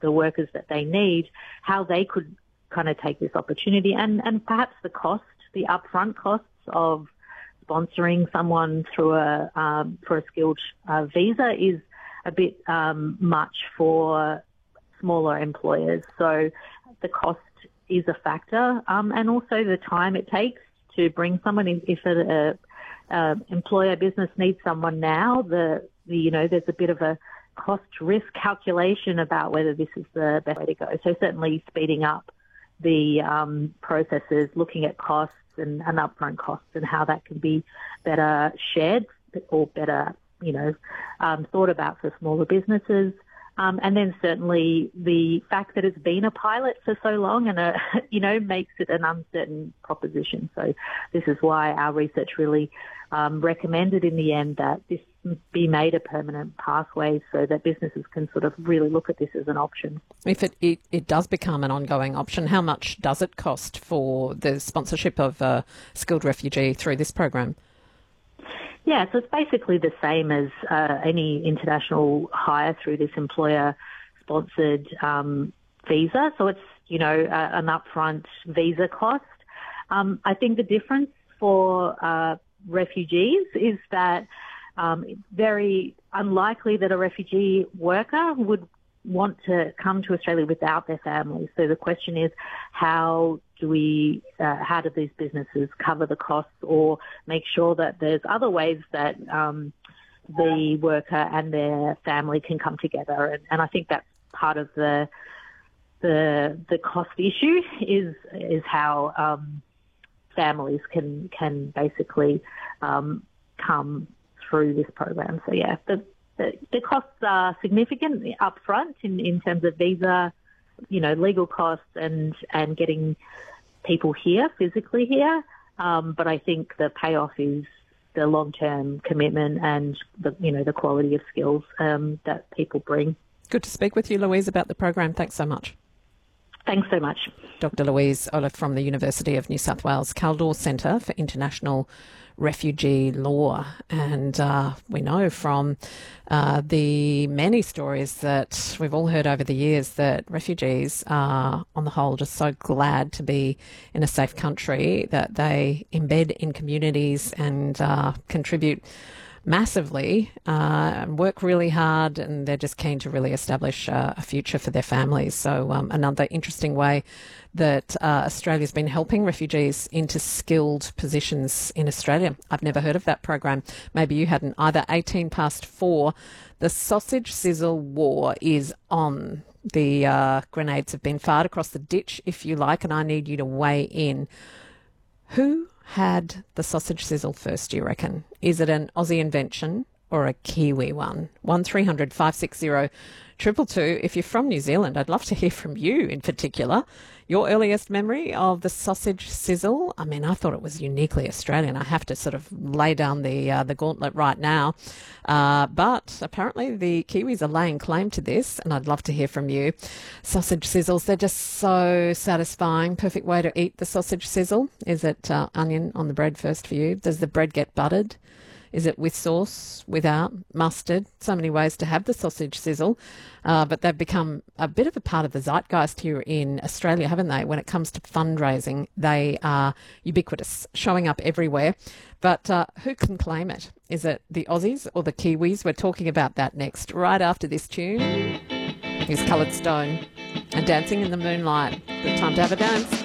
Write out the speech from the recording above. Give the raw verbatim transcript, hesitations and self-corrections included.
the workers that they need, how they could kind of take this opportunity and, and perhaps the cost, the upfront costs of sponsoring someone through a um, for a skilled uh, visa is a bit um, much for smaller employers. So the cost is a factor, um, and also the time it takes to bring someone in. If an a, a employer business needs someone now, the, the you know there's a bit of a cost risk calculation about whether this is the best way to go. So certainly speeding up the um, processes, looking at costs and, and upfront costs and how that can be better shared or better, you know, um, thought about for smaller businesses. Um, and then certainly the fact that it's been a pilot for so long and, a, you know, makes it an uncertain proposition. So this is why our research really um, recommended in the end that this be made a permanent pathway so that businesses can sort of really look at this as an option. If it, it, it does become an ongoing option, how much does it cost for the sponsorship of a skilled refugee through this program? Yeah, so it's basically the same as uh, any international hire through this employer-sponsored um, visa. So it's, you know, uh, an upfront visa cost. Um, I think the difference for uh, refugees is that um, it's very unlikely that a refugee worker would want to come to Australia without their families. So the question is, how do we, uh, how do these businesses cover the costs or make sure that there's other ways that um, the worker and their family can come together? And, and I think that's part of the the the cost issue is is how um, families can can basically um, come through this program. So yeah, the The, the costs are significant upfront in, in terms of visa, you know, legal costs and, and getting people here, physically here. Um, but I think the payoff is the long-term commitment and, the you know, the quality of skills um, that people bring. Good to speak with you, Louise, about the program. Thanks so much. Thanks so much. Doctor Louise Olaf from the University of New South Wales Kaldor Centre for International Refugee Law. And uh, we know from uh, the many stories that we've all heard over the years that refugees are, on the whole, just so glad to be in a safe country that they embed in communities and uh, contribute massively, uh, work really hard, and they're just keen to really establish uh, a future for their families. So um, another interesting way that uh, Australia's been helping refugees into skilled positions in Australia. I've never heard of that program. Maybe you hadn't either. eighteen past four. The sausage sizzle war is on. The uh, grenades have been fired across the ditch, if you like, and I need you to weigh in. Who had the sausage sizzle first, do you reckon? Is it an Aussie invention or a Kiwi one? one three hundred five six zero two two two. If you're from New Zealand, I'd love to hear from you in particular. Your earliest memory of the sausage sizzle? I mean, I thought it was uniquely Australian. I have to sort of lay down the uh, the gauntlet right now. Uh, but apparently the Kiwis are laying claim to this, and I'd love to hear from you. Sausage sizzles, they're just so satisfying. Perfect way to eat the sausage sizzle. Is it uh, onion on the bread first for you? Does the bread get buttered? Is it with sauce, without, mustard? So many ways to have the sausage sizzle. Uh, but they've become a bit of a part of the zeitgeist here in Australia, haven't they? When it comes to fundraising, they are ubiquitous, showing up everywhere. But uh, who can claim it? Is it the Aussies or the Kiwis? We're talking about that next, right after this tune. Here's Coloured Stone and Dancing in the Moonlight. Good time to have a dance.